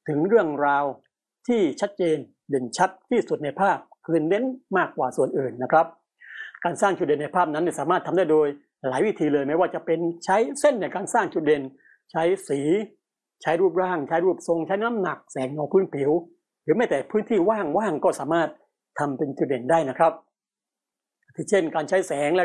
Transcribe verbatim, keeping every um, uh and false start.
ถึงเรื่องราวที่ชัดเจนเด่นชัดที่สุดในภาพคือเน้นมากกว่าส่วนอื่นนะครับการสร้างจุดเด่นในภาพนั้นสามารถทำได้โดยหลายวิธีเลยไม่ว่าจะเป็นใช้เส้นในการสร้างจุดเด่นใช้สีใช้รูปร่างใช้รูปทรงใช้น้ำหนักแสงเงาพื้นผิวหรือแม้แต่พื้นที่ว่างๆก็สามารถทำเป็นจุดเด่นได้นะครับที่เช่นการใช้แสงและ